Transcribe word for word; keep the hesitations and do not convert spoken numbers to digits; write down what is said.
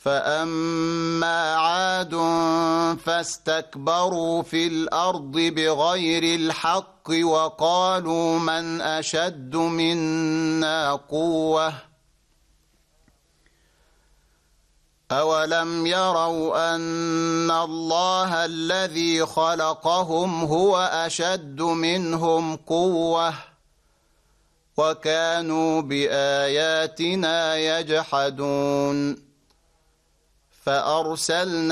فأما عاد فاستكبروا في الأرض بغير الحق وقالوا من أشد منا قوة أولم يروا أن الله الذي خلقهم هو أشد منهم قوة وكانوا بآياتنا يجحدون فأرسلنا